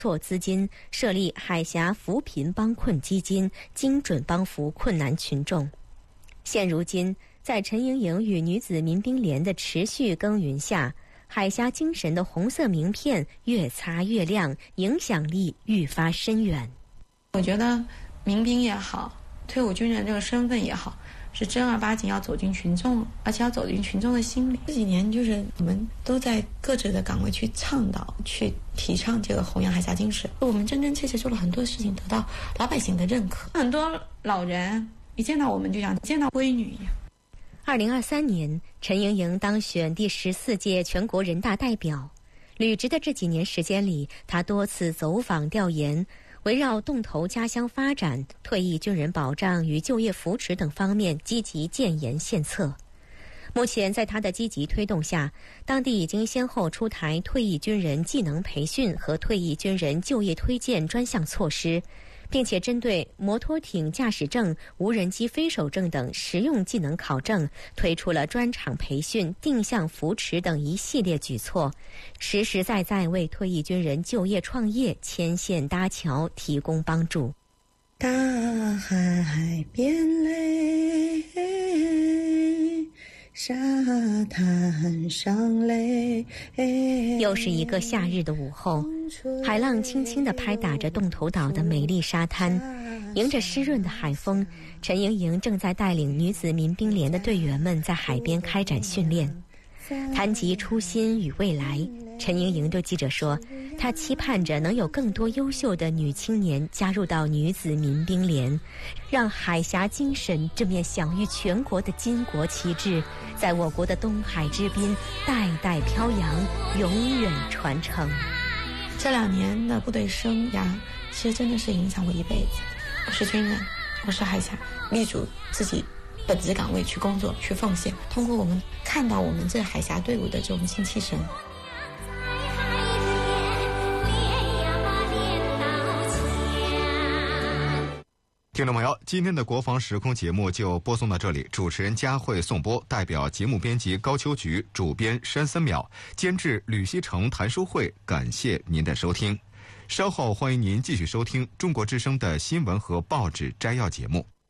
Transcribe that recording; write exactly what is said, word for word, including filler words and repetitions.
措资金设立海峡扶贫帮困基金，精准帮扶困难群众。现如今，在陈莹莹与女子民兵连的持续耕耘下，海峡精神的红色名片越擦越亮，影响力愈发深远。 我觉得民兵也好，退伍军人这个身份也好，是正儿八经要走进群众，而且要走进群众的心里。这几年就是我们都在各自的岗位去倡导、去提倡这个弘扬海峡精神。我们真真切切做了很多事情，得到老百姓的认可。很多老人一见到我们就像见到闺女一样。 二零二三年，陈莹莹当选第十四届全国人大代表。履职的这几年时间里，她多次走访调研，围绕动投家乡发展、退役军人保障与就业扶持等方面积极建言献策。目前，在他的积极推动下，当地已经先后出台退役军人技能培训和退役军人就业推荐专项措施，并且针对摩托艇驾驶证、无人机飞手证等实用技能考证，推出了专场培训、定向扶持等一系列举措，实实在在为退役军人就业创业牵线搭桥提供帮助。 大海边嘞，沙滩上嘞。 又是一个夏日的午后，海浪轻轻地拍打着洞头岛的美丽沙滩，迎着湿润的海风，陈莹莹正在带领女子民兵连的队员们在海边开展训练。谈及初心与未来，陈莹莹对记者说，她期盼着能有更多优秀的女青年加入到女子民兵连，让海峡精神这面享誉全国的巾帼旗帜，在我国的东海之滨代代飘扬，永远传承。 这两年的部队生涯，其实真的是影响我一辈子。我是军人，我是海峡，立足自己本职岗位去工作、去奉献。通过我们看到我们这海峡队伍的这种精气神。 听众朋友，今天的国防时空节目就播送到这里。主持人佳慧颂播，代表节目编辑高秋菊，主编山森淼，监制吕锡成、谭淑慧，感谢您的收听。稍后欢迎您继续收听中国之声的新闻和报纸摘要节目。